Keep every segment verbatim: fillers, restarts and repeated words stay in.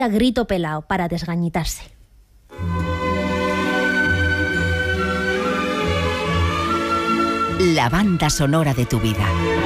a grito pelao para desgañitarse. La banda sonora de tu vida.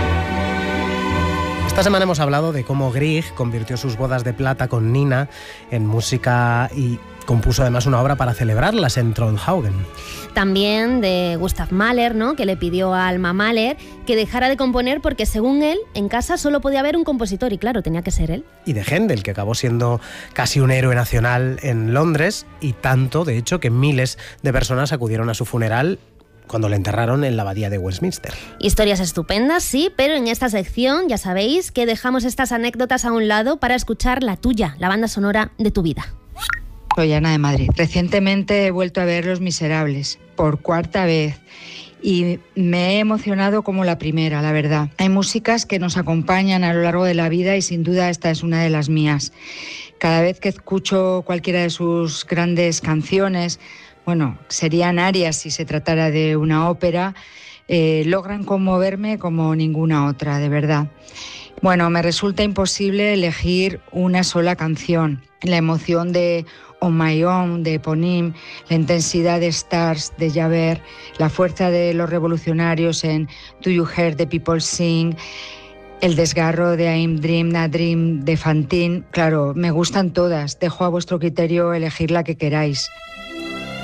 Esta semana hemos hablado de cómo Grieg convirtió sus bodas de plata con Nina en música y compuso además una obra para celebrarlas en Trondhaugen. También de Gustav Mahler, ¿no?, que le pidió a Alma Mahler que dejara de componer porque, según él, en casa solo podía haber un compositor y, claro, tenía que ser él. Y de Händel, que acabó siendo casi un héroe nacional en Londres, y tanto, de hecho, que miles de personas acudieron a su funeral cuando le enterraron en la abadía de Westminster. Historias estupendas, sí, pero en esta sección ya sabéis que dejamos estas anécdotas a un lado para escuchar la tuya, la banda sonora de tu vida. Soy Ana de Madrid. Recientemente he vuelto a ver Los Miserables, por cuarta vez, y me he emocionado como la primera, la verdad. Hay músicas que nos acompañan a lo largo de la vida y sin duda esta es una de las mías. Cada vez que escucho cualquiera de sus grandes canciones, bueno, serían arias si se tratara de una ópera, eh, logran conmoverme como ninguna otra, de verdad. Bueno, me resulta imposible elegir una sola canción. La emoción de On My Own de Eponym, la intensidad de Stars de Javert, la fuerza de los revolucionarios en Do You Hear the People Sing, el desgarro de I'm Dream, a Dream de Fantine. Claro, me gustan todas, dejo a vuestro criterio elegir la que queráis.